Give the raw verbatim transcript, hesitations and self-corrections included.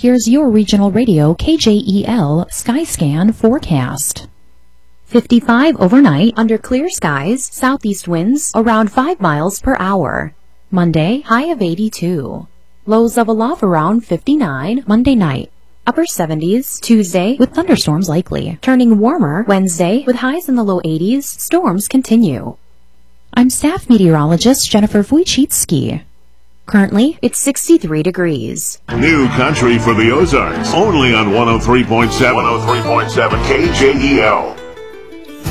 Here's your regional radio K J E L Skyscan forecast. fifty-five overnight under clear skies, southeast winds around five miles per hour. Monday, high of eighty-two. Lows of aloft around fifty-nine Monday night. Upper seventies Tuesday with thunderstorms likely. Turning warmer Wednesday with highs in the low eighties. Storms continue. I'm staff meteorologist Jennifer Wojcicki. Currently, it's sixty-three degrees. New country for the Ozarks, only on one oh three point seven. one oh three point seven K J E L.